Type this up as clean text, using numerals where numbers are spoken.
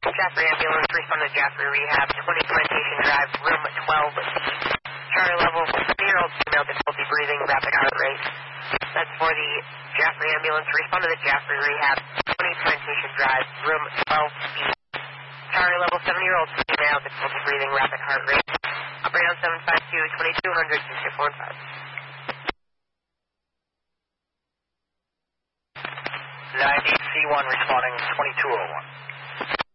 Jaffrey Ambulance, respond to Jaffrey Rehab, 20 Plantation Drive, room 12C. Charlie level, 50-year-old female, difficulty breathing, rapid heart rate. That's for the Jaffrey Ambulance, respond to the Jaffrey Rehab, 20 Plantation Drive, room 12C. Charlie level, 70-year-old female, difficulty breathing, rapid heart rate. Operator 752-2200, 2615. 90C1 responding 2201.